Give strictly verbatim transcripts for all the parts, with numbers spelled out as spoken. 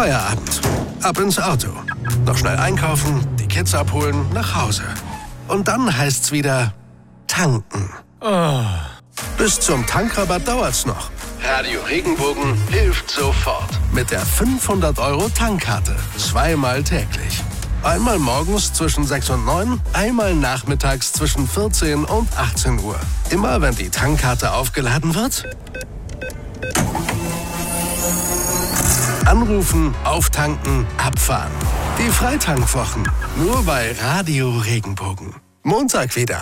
Feierabend. Ab ins Auto. Noch schnell einkaufen, die Kids abholen, nach Hause. Und dann heißt's wieder tanken. Oh. Bis zum Tankrabatt dauert's noch. Radio Regenbogen hilft sofort. Mit der fünfhundert Euro Tankkarte. Zweimal täglich. Einmal morgens zwischen sechs und neun, einmal nachmittags zwischen vierzehn und achtzehn Uhr. Immer wenn die Tankkarte aufgeladen wird, anrufen, auftanken, abfahren. Die Freitankwochen. Nur bei Radio Regenbogen. Montag wieder.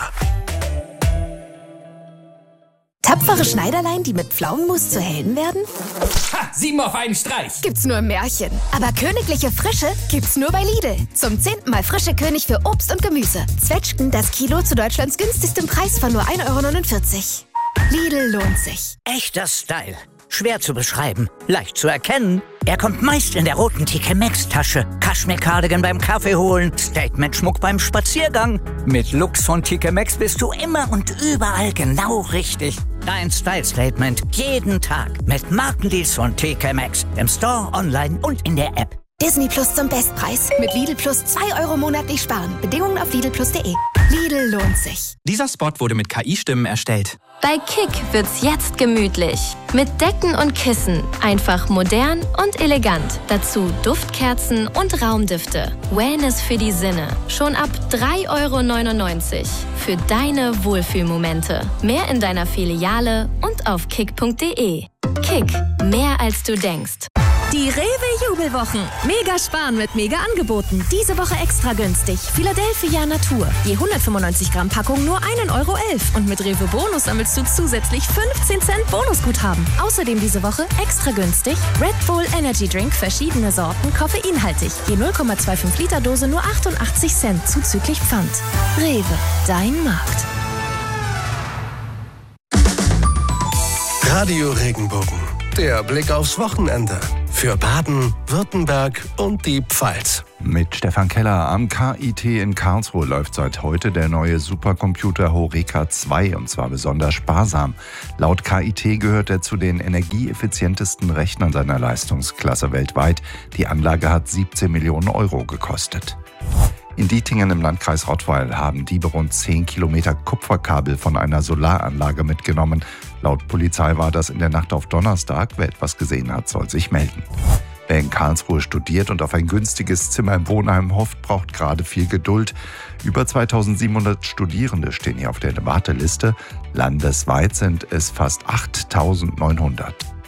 Tapfere Schneiderlein, die mit Pflaumenmus zu Helden werden? Ha! Sieben auf einen Streich! Gibt's nur im Märchen. Aber königliche Frische gibt's nur bei Lidl. Zum zehnten Mal frische König für Obst und Gemüse. Zwetschgen das Kilo zu Deutschlands günstigstem Preis von nur ein Euro neunundvierzig. Lidl lohnt sich. Echter Style. Schwer zu beschreiben, leicht zu erkennen. Er kommt meist in der roten T K Maxx-Tasche. Kaschmir-Cardigan beim Kaffee holen, Statement-Schmuck beim Spaziergang. Mit Looks von T K Maxx bist du immer und überall genau richtig. Dein Style-Statement jeden Tag mit Markendeals von T K Maxx. Im Store, online und in der App. Disney Plus zum Bestpreis. Mit Lidl Plus zwei Euro monatlich sparen. Bedingungen auf Lidl Plus punkt de. Lidl lohnt sich. Dieser Spot wurde mit K I-Stimmen erstellt. Bei Kick wird's jetzt gemütlich. Mit Decken und Kissen. Einfach modern und elegant. Dazu Duftkerzen und Raumdüfte. Wellness für die Sinne. Schon ab drei Euro neunundneunzig. Für deine Wohlfühlmomente. Mehr in deiner Filiale und auf kick punkt de. Kick. Mehr als du denkst. Die Rewe-Jubelwochen. Mega sparen mit Mega-Angeboten. Diese Woche extra günstig. Philadelphia Natur. Je hundertfünfundneunzig Gramm Packung nur ein Euro elf. Und mit Rewe Bonus sammelst du zusätzlich fünfzehn Cent Bonusguthaben. Außerdem diese Woche extra günstig Red Bull Energy Drink, verschiedene Sorten, koffeinhaltig. Je null Komma fünfundzwanzig Liter Dose nur achtundachtzig Cent zuzüglich Pfand. Rewe, dein Markt. Radio Regenbogen. Der Blick aufs Wochenende. Für Baden, Württemberg und die Pfalz. Mit Stefan Keller am K I T in Karlsruhe läuft seit heute der neue Supercomputer Horeca zwei und zwar besonders sparsam. Laut K I T gehört er zu den energieeffizientesten Rechnern seiner Leistungsklasse weltweit. Die Anlage hat siebzehn Millionen Euro gekostet. In Dietingen im Landkreis Rottweil haben Diebe rund zehn Kilometer Kupferkabel von einer Solaranlage mitgenommen. Laut Polizei war das in der Nacht auf Donnerstag. Wer etwas gesehen hat, soll sich melden. Wer in Karlsruhe studiert und auf ein günstiges Zimmer im Wohnheim hofft, braucht gerade viel Geduld. Über zweitausendsiebenhundert Studierende stehen hier auf der Warteliste. Landesweit sind es fast achttausendneunhundert.